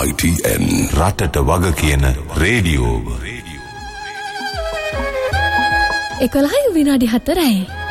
ITN රටට වග කියන රේඩියෝ 11 විනාඩි 4යි